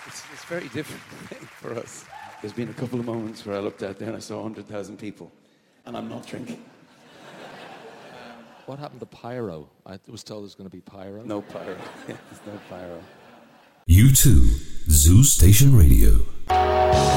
It's a very different thing for us. There's been a couple of moments where I looked out there and I saw 100,000 people, and I'm not drinking. What happened to pyro? I was told there's going to be pyro. No pyro. There's no pyro. U2, Zoo Station Radio.